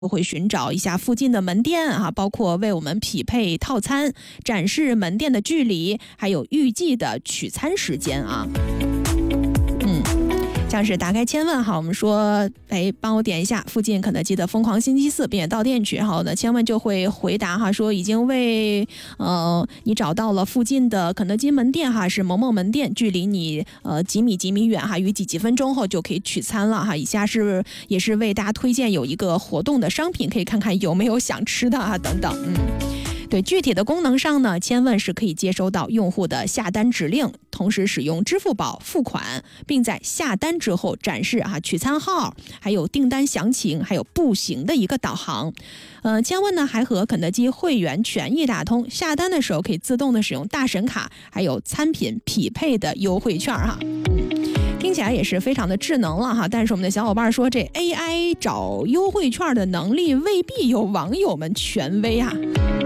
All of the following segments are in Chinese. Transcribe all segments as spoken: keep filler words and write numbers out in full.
会寻找一下附近的门店啊，包括为我们匹配套餐、展示门店的距离，还有预计的取餐时间啊。嗯。像是打开千问哈，我们说，哎，帮我点一下附近肯德基的疯狂星期四，并且到店去，好的，千问就会回答哈，说已经为呃你找到了附近的肯德基门店哈，是某某门店，距离你呃几米几米远哈，预计几分钟后就可以取餐了哈。以下是也是为大家推荐有一个活动的商品，可以看看有没有想吃的啊等等，嗯。对，具体的功能上呢，千问是可以接收到用户的下单指令，同时使用支付宝付款，并在下单之后展示啊取餐号，还有订单详情，还有步行的一个导航。呃，千问呢还和肯德基会员权益打通，下单的时候可以自动的使用大神卡，还有餐品匹配的优惠券哈。听起来也是非常的智能了哈，但是我们的小伙伴说，这 A I 找优惠券的能力未必有网友们权威啊。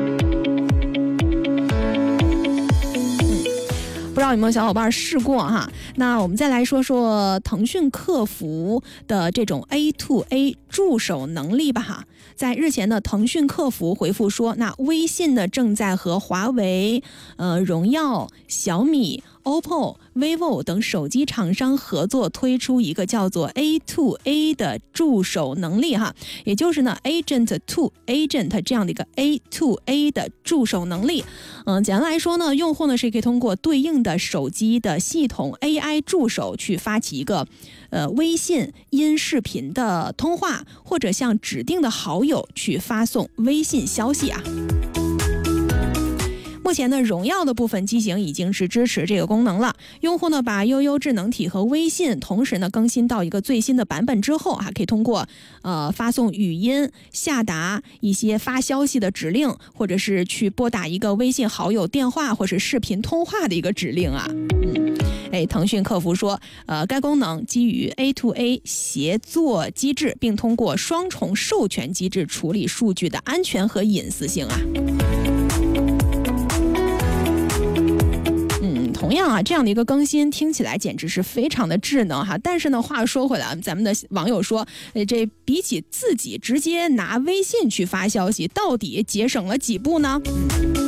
不知道有没有小伙伴试过哈？那我们再来说说腾讯客服的这种 A to A 助手能力吧哈。在日前的腾讯客服回复说，那微信呢正在和华为、呃荣耀、小米、O P P O、vivo 等手机厂商合作推出一个叫做 A to A 的助手能力哈，也就是呢 Agent to Agent 这样的一个 A to A 的助手能力。嗯，简单来说呢，用户呢是可以通过对应的手机的系统 A I 助手去发起一个呃微信音视频的通话，或者向指定的好友去发送微信消息啊。目前呢，荣耀的部分机型已经是支持这个功能了。用户呢把悠悠智能体和微信同时呢更新到一个最新的版本之后，还可以通过呃发送语音、下达一些发消息的指令，或者是去拨打一个微信好友电话或是视频通话的一个指令啊。嗯，哎，腾讯客服说，呃，该功能基于 A to A 协作机制，并通过双重授权机制处理数据的安全和隐私性啊。同样啊，这样的一个更新听起来简直是非常的智能哈。但是呢，话说回来，咱们的网友说，这比起自己直接拿微信去发消息，到底节省了几步呢？